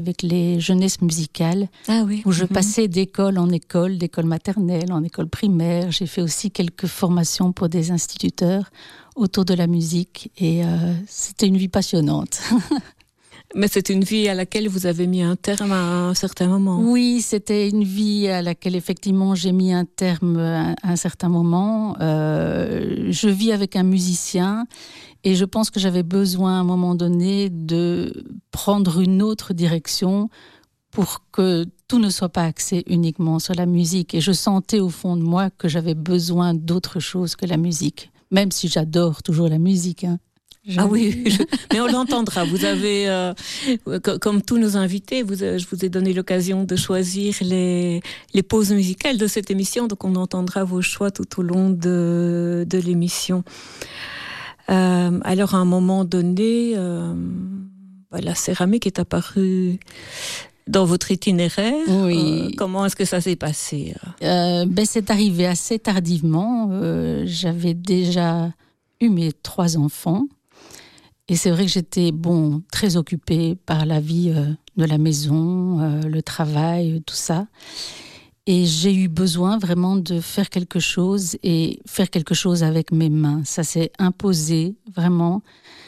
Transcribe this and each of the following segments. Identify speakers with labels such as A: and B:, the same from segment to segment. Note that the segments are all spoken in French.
A: avec les jeunesses musicales, où je passais d'école en école, d'école maternelle, en école primaire. J'ai fait aussi quelques formations pour des instituteurs autour de la musique et c'était une vie passionnante.
B: Mais c'est une vie à laquelle vous avez mis un terme à un certain moment.
A: Oui, c'était une vie à laquelle effectivement j'ai mis un terme à un certain moment. Je vis avec un musicien et je pense que j'avais besoin à un moment donné de prendre une autre direction pour que tout ne soit pas axé uniquement sur la musique. Et je sentais au fond de moi que j'avais besoin d'autre chose que la musique, même si j'adore toujours la musique, hein.
B: Ah oui, mais on l'entendra. Vous avez, comme tous nos invités, je vous ai donné l'occasion de choisir les pauses musicales de cette émission, donc on entendra vos choix tout au long de l'émission. Alors à un moment donné, la céramique est apparue dans votre itinéraire.
A: Oui.
B: Comment est-ce que ça s'est passé?
A: C'est arrivé assez tardivement. J'avais déjà eu mes 3 enfants. Et c'est vrai que j'étais très occupée par la vie de la maison, le travail, tout ça. Et j'ai eu besoin vraiment de faire quelque chose et faire quelque chose avec mes mains. Ça s'est imposé vraiment.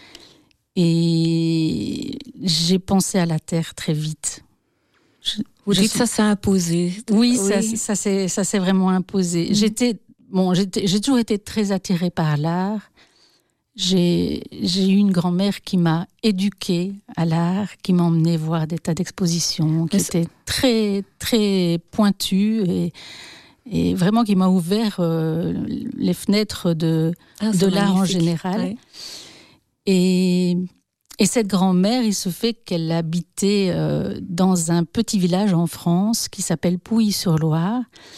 A: Et j'ai pensé à la terre très vite.
B: Vous dites ça s'est imposé?
A: Oui, ça s'est vraiment imposé. J'ai toujours été très attirée par l'art. J'ai eu une grand-mère qui m'a éduquée à l'art, qui m'emmenait voir des tas d'expositions, qui était très, très pointue et vraiment qui m'a ouvert les fenêtres de l'art en général. Ouais. Et cette grand-mère, il se fait qu'elle habitait dans un petit village en France qui s'appelle Pouilly-sur-Loire.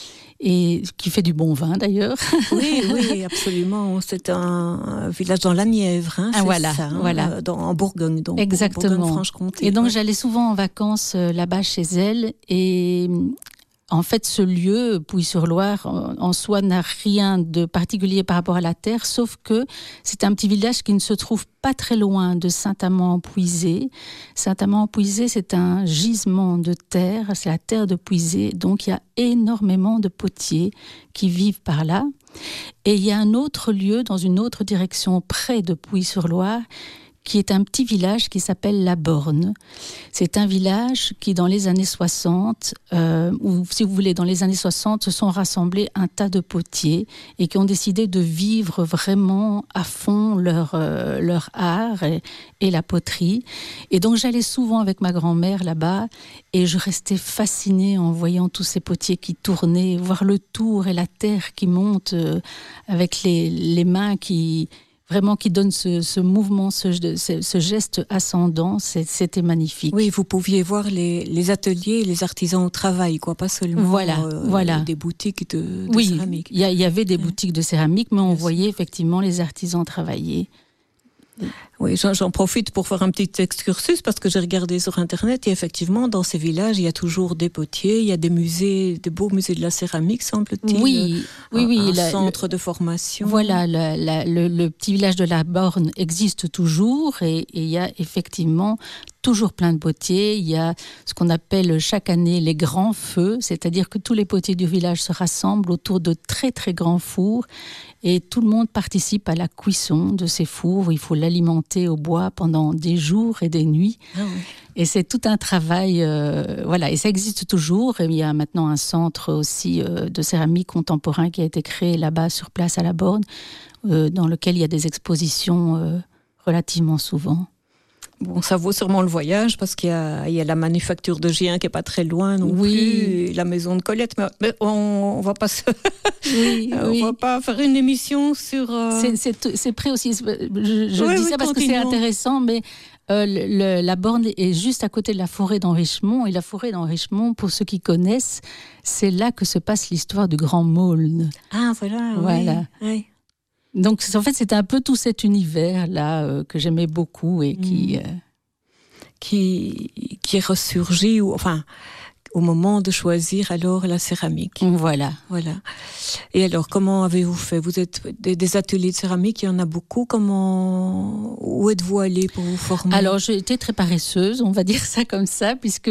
A: Et qui fait du bon vin d'ailleurs.
B: Oui, absolument. C'est un village dans la Nièvre, hein,
A: voilà.
B: En Bourgogne, donc.
A: Exactement.
B: En Bourgogne-Franche-Comté.
A: Et donc j'allais souvent en vacances là-bas chez elle. Et en fait, ce lieu, Pouilly-sur-Loire, en soi, n'a rien de particulier par rapport à la terre, sauf que c'est un petit village qui ne se trouve pas très loin de Saint-Amand-en-Puisé. Saint-Amand-en-Puisé, c'est un gisement de terre, c'est la terre de Puisé, donc il y a énormément de potiers qui vivent par là. Et il y a un autre lieu, dans une autre direction, près de Pouilly-sur-Loire, qui est un petit village qui s'appelle La Borne. C'est un village qui, dans les années 60, ou si vous voulez, dans les années 60, se sont rassemblés un tas de potiers et qui ont décidé de vivre vraiment à fond leur art et la poterie. Et donc, j'allais souvent avec ma grand-mère là-bas et je restais fascinée en voyant tous ces potiers qui tournaient, voir le tour et la terre qui monte avec les mains qui donnent ce mouvement, ce geste ascendant, c'était magnifique.
B: Oui, vous pouviez voir les ateliers, les artisans au travail, pas seulement des boutiques de céramique.
A: Il y avait des boutiques de céramique, mais on voyait effectivement les artisans travailler.
B: Oui, j'en profite pour faire un petit excursus parce que j'ai regardé sur Internet et effectivement, dans ces villages, il y a toujours des potiers, il y a des musées, des beaux musées de la céramique, semble-t-il.
A: Oui.
B: Un centre de formation.
A: Voilà, le petit village de la Borne existe toujours et il y a effectivement toujours plein de potiers. Il y a ce qu'on appelle chaque année les grands feux, c'est-à-dire que tous les potiers du village se rassemblent autour de très très grands fours et tout le monde participe à la cuisson de ces fours. Il faut l'alimenter au bois pendant des jours et des nuits. Ah oui. Et c'est tout un travail, et ça existe toujours. Et il y a maintenant un centre aussi de céramique contemporain qui a été créé là-bas sur place à la Borne, dans lequel il y a des expositions relativement souvent.
B: Bon, ça vaut sûrement le voyage parce qu'il y a la manufacture de Gien qui est pas très loin non plus, et la maison de Colette. Mais on va pas on va pas faire une émission sur.
A: C'est près aussi. Je dis ça parce que c'est intéressant, mais la Borne est juste à côté de la forêt d'Henrichemont. Et la forêt d'Henrichemont, pour ceux qui connaissent, c'est là que se passe l'histoire du Grand Maulne.
B: Ah voilà. Oui.
A: Donc, en fait, c'était un peu tout cet univers-là que j'aimais beaucoup et
B: qui est ressurgi, au moment de choisir alors la céramique.
A: Voilà.
B: Et alors, comment avez-vous fait? Vous êtes des ateliers de céramique, il y en a beaucoup. Où êtes-vous allé pour vous former?
A: Alors, j'ai été très paresseuse, on va dire ça comme ça, puisque